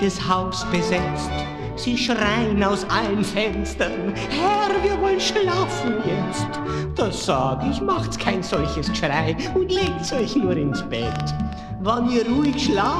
das Haus besetzt. Sie schreien aus allen Fenstern, Herr, wir wollen schlafen jetzt. Da sag ich, macht's kein solches Geschrei und legt euch nur ins Bett. Wann ihr ruhig schlaft,